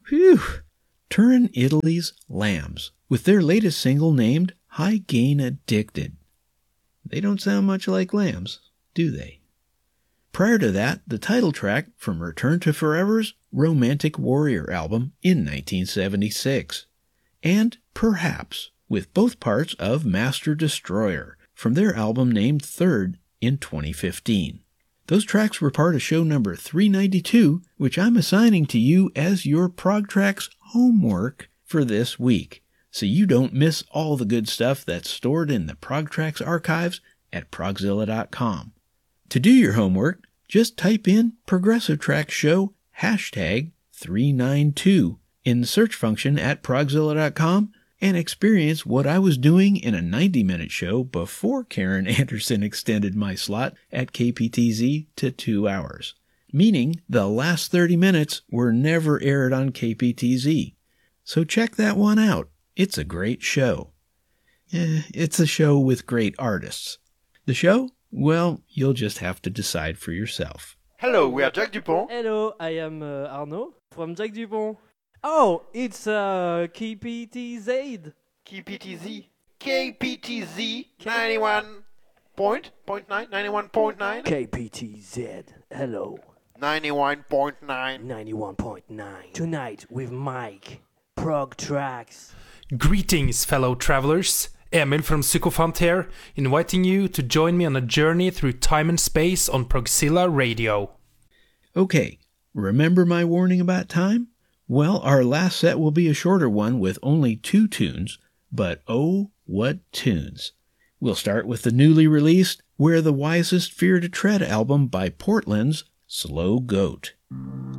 Phew! Turin, Italy's Lambs, with their latest single named High Gain Addicted. They don't sound much like lambs, do they? Prior to that, the title track from Return to Forever's Romantic Warrior album in 1976. And Perhaps, with both parts of Master Destroyer from their album named Third in 2015. Those tracks were part of show number 392, which I'm assigning to you as your Prog Tracks homework for this week, so you don't miss all the good stuff that's stored in the Prog Tracks archives at progzilla.com. To do your homework, just type in Progressive Tracks Show #392 in the search function at progzilla.com and experience what I was doing in a 90-minute show before Karen Anderson extended my slot at KPTZ to 2 hours, meaning the last 30 minutes were never aired on KPTZ. So check that one out. It's a great show. It's a show with great artists. The show? Well, you'll just have to decide for yourself. Hello, we are Jacques Dupont. Hello, I am Arnaud from Jacques Dupont. Oh, it's KPTZ. KPTZ. KPTZ 91.9. KPTZ. Hello. 91.9. 91.9. Tonight with Mike. Prog Tracks. Greetings, fellow travelers. Emil from Sycophant here, inviting you to join me on a journey through time and space on Progzilla Radio. Okay, remember my warning about time? Well, our last set will be a shorter one with only 2 tunes, but oh, what tunes. We'll start with the newly released Where the Wisest Fear to Tread album by Portland's Slow Goat.